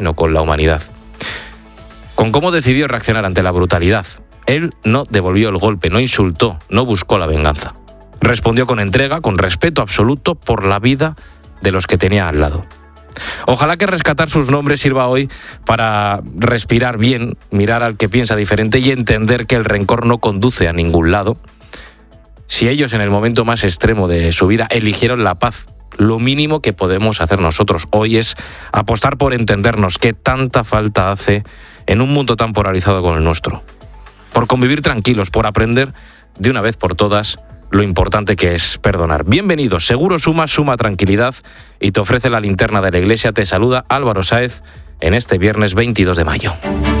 sino con la humanidad. Con cómo decidió reaccionar ante la brutalidad. Él no devolvió el golpe, no insultó, no buscó la venganza. Respondió con entrega, con respeto absoluto por la vida de los que tenía al lado. Ojalá que rescatar sus nombres sirva hoy para respirar bien, mirar al que piensa diferente y entender que el rencor no conduce a ningún lado. Si ellos en el momento más extremo de su vida eligieron la paz, lo mínimo que podemos hacer nosotros hoy es apostar por entendernos, que tanta falta hace en un mundo tan polarizado como el nuestro. Por convivir tranquilos, por aprender de una vez por todas lo importante que es perdonar. Bienvenidos, Seguro suma tranquilidad y te ofrece la linterna de la Iglesia. Te saluda Álvaro Sáez en este viernes 22 de mayo.